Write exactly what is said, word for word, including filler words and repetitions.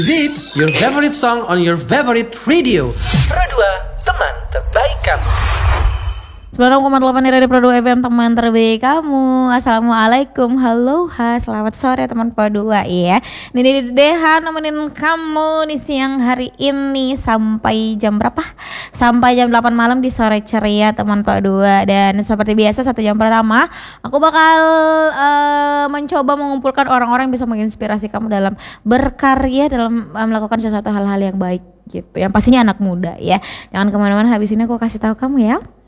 Zip your favorite song on your favorite radio. Pro dua, teman terbaik kamu. sembilan puluh enam koma delapan dari Pro dua F M, teman terbaik kamu. Assalamualaikum, halo, ha, selamat sore teman Pro dua ya. Ini Deha nemenin kamu di siang hari ini sampai jam berapa? Sampai jam delapan malam di sore ceria teman Pro dua. Dan seperti biasa satu jam pertama aku bakal uh, mencoba mengumpulkan orang-orang yang bisa menginspirasi kamu dalam berkarya, dalam uh, melakukan sesuatu hal-hal yang baik gitu. Yang pastinya anak muda ya. Jangan kemana-mana, habis ini aku kasih tahu kamu ya.